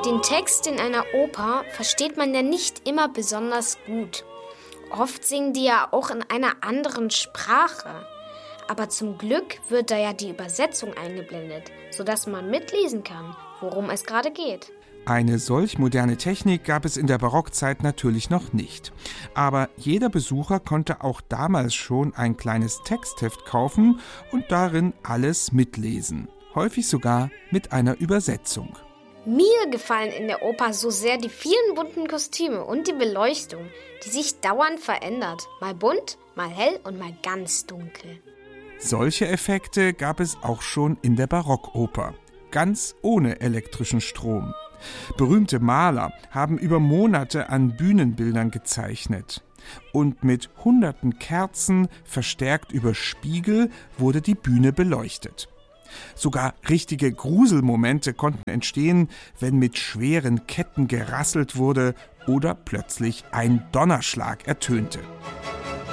Den Text in einer Oper versteht man ja nicht immer besonders gut. Oft singen die ja auch in einer anderen Sprache. Aber zum Glück wird da ja die Übersetzung eingeblendet, sodass man mitlesen kann, worum es gerade geht. Eine solch moderne Technik gab es in der Barockzeit natürlich noch nicht. Aber jeder Besucher konnte auch damals schon ein kleines Textheft kaufen und darin alles mitlesen. Häufig sogar mit einer Übersetzung. Mir gefallen in der Oper so sehr die vielen bunten Kostüme und die Beleuchtung, die sich dauernd verändert. Mal bunt, mal hell und mal ganz dunkel. Solche Effekte gab es auch schon in der Barockoper, ganz ohne elektrischen Strom. Berühmte Maler haben über Monate an Bühnenbildern gezeichnet. Und mit hunderten Kerzen, verstärkt über Spiegel, wurde die Bühne beleuchtet. Sogar richtige Gruselmomente konnten entstehen, wenn mit schweren Ketten gerasselt wurde oder plötzlich ein Donnerschlag ertönte.